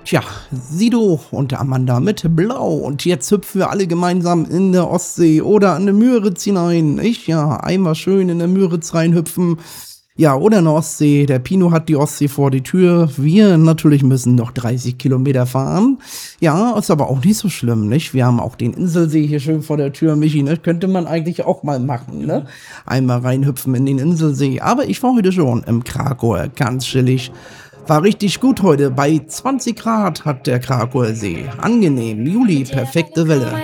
Tja, Sido und Amanda mit Blau. Und jetzt hüpfen wir alle gemeinsam in der Ostsee oder an der Müritz hinein. Einmal schön in der Müritz reinhüpfen. Ja, oder in der Ostsee. Der Pino hat die Ostsee vor die Tür. Wir natürlich müssen noch 30 Kilometer fahren. Ja, ist aber auch nicht so schlimm, nicht? Wir haben auch den Inselsee hier schön vor der Tür, Michi, ne? Könnte man eigentlich auch mal machen, ne? Einmal reinhüpfen in den Inselsee. Aber ich war heute schon im Krakauer, ganz chillig. War richtig gut heute. Bei 20 Grad hat der Krakauer See. Angenehm. Juli, perfekte Welle.